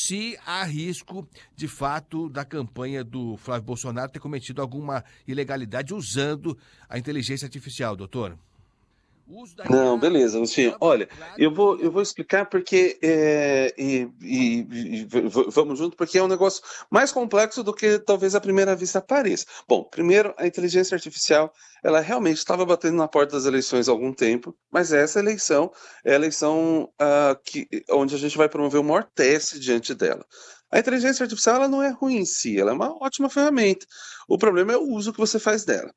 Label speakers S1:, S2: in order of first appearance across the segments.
S1: se há risco, de fato, da campanha do Flávio Bolsonaro ter cometido alguma ilegalidade usando a inteligência artificial, doutor. O uso da
S2: Não,
S1: IA
S2: beleza, Agostinho.
S1: estava
S2: Olha,
S1: claro
S2: eu vou explicar porque vamos junto, porque é um negócio mais complexo do que talvez à primeira vista pareça. Bom, primeiro, a inteligência artificial, ela realmente estava batendo na porta das eleições há algum tempo, mas essa eleição é a eleição onde a gente vai promover o maior teste diante dela. A inteligência artificial, ela não é ruim em si, ela é uma ótima ferramenta. O problema é o uso que você faz dela.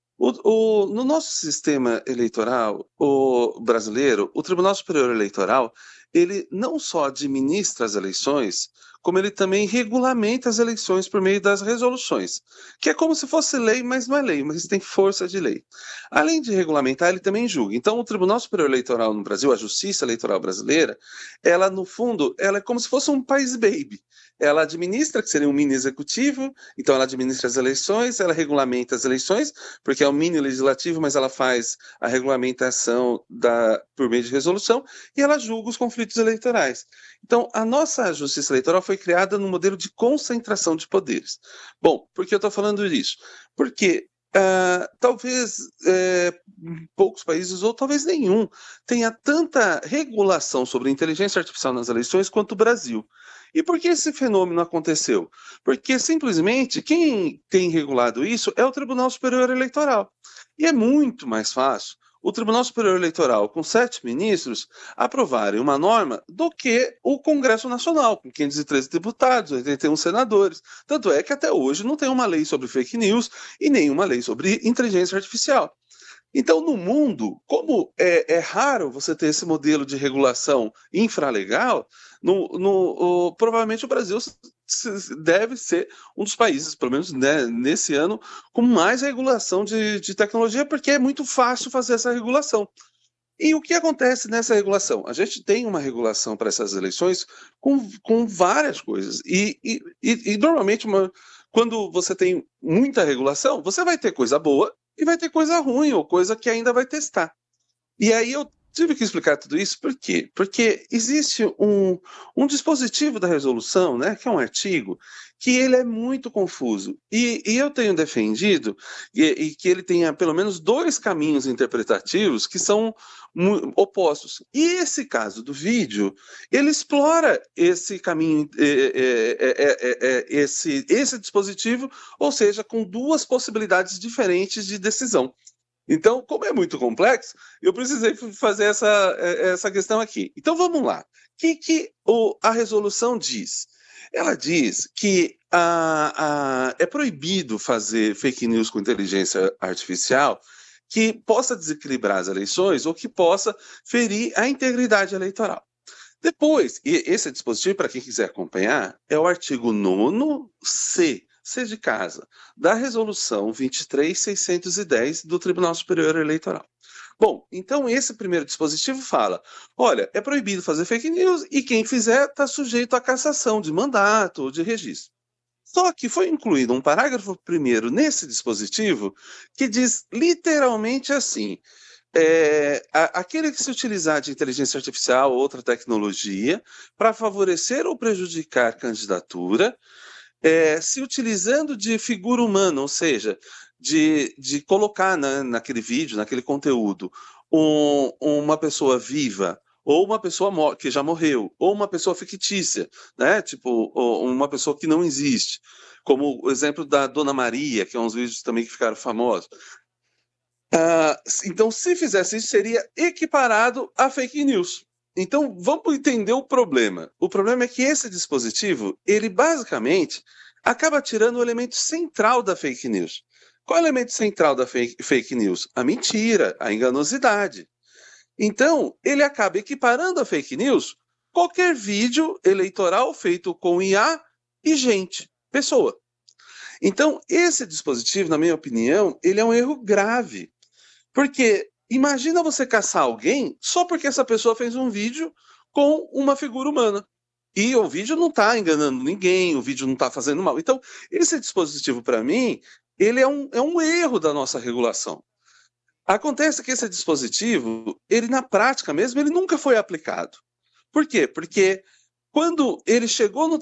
S2: No nosso sistema eleitoral o brasileiro, o Tribunal Superior Eleitoral, ele não só administra as eleições, como ele também regulamenta as eleições por meio das resoluções, que é como se fosse lei, mas não é lei, mas tem força de lei. Além de regulamentar, ele também julga. Então, o Tribunal Superior Eleitoral no Brasil, a Justiça Eleitoral Brasileira, ela, no fundo, ela é como se fosse um país baby. Ela administra, que seria um mini executivo, então ela administra as eleições, ela regulamenta as eleições, porque é um mini legislativo, mas ela faz a regulamentação por meio de resolução e ela julga os conflitos eleitorais. Então, a nossa justiça eleitoral foi criada num modelo de concentração de poderes. Bom, por que eu estou falando disso? Porque talvez poucos países, ou talvez nenhum, tenha tanta regulação sobre inteligência artificial nas eleições quanto o Brasil. E por que esse fenômeno aconteceu? Porque simplesmente quem tem regulado isso é o Tribunal Superior Eleitoral. E é muito mais fácil o Tribunal Superior Eleitoral, com 7 ministros, aprovarem uma norma do que o Congresso Nacional, com 513 deputados, 81 senadores. Tanto é que até hoje não tem uma lei sobre fake news e nenhuma lei sobre inteligência artificial. Então, no mundo, como é raro você ter esse modelo de regulação infralegal, provavelmente o Brasil deve ser um dos países, pelo menos né, nesse ano, com mais regulação de tecnologia, porque é muito fácil fazer essa regulação. E o que acontece nessa regulação? A gente tem uma regulação para essas eleições com várias coisas. E normalmente, quando você tem muita regulação, você vai ter coisa boa e vai ter coisa ruim, ou coisa que ainda vai testar. E aí eu tive que explicar tudo isso, por quê? Porque existe um dispositivo da resolução, né, que é um artigo, que ele é muito confuso. E eu tenho defendido e que ele tenha pelo menos 2 caminhos interpretativos que são opostos. E esse caso do vídeo, ele explora esse caminho, esse dispositivo, ou seja, com 2 possibilidades diferentes de decisão. Então, como é muito complexo, eu precisei fazer essa questão aqui. Então, vamos lá. O que a resolução diz? Ela diz que é proibido fazer fake news com inteligência artificial que possa desequilibrar as eleições ou que possa ferir a integridade eleitoral. Depois, e esse dispositivo, para quem quiser acompanhar, é o artigo 9º C de casa, da Resolução 23.610 do Tribunal Superior Eleitoral. Bom, então esse primeiro dispositivo fala, olha, é proibido fazer fake news e quem fizer está sujeito à cassação de mandato ou de registro. Só que foi incluído um parágrafo primeiro nesse dispositivo que diz literalmente assim, aquele que se utilizar de inteligência artificial ou outra tecnologia para favorecer ou prejudicar candidatura, se utilizando de figura humana, ou seja, de colocar naquele vídeo, naquele conteúdo, uma pessoa viva, ou uma pessoa que já morreu, ou uma pessoa fictícia, né? Tipo, uma pessoa que não existe. Como o exemplo da Dona Maria, que é uns vídeos também que ficaram famosos. Então, se fizesse isso, seria equiparado a fake news. Então, vamos entender o problema. O problema é que esse dispositivo, ele basicamente acaba tirando o elemento central da fake news. Qual é o elemento central da fake news? A mentira, a enganosidade. Então, ele acaba equiparando a fake news qualquer vídeo eleitoral feito com IA e gente, pessoa. Então, esse dispositivo, na minha opinião, ele é um erro grave. Porque imagina você caçar alguém só porque essa pessoa fez um vídeo com uma figura humana. E o vídeo não está enganando ninguém, o vídeo não está fazendo mal. Então, esse dispositivo, para mim, ele é um erro da nossa regulação. Acontece que esse dispositivo, ele na prática mesmo, ele nunca foi aplicado. Por quê? Porque quando ele chegou no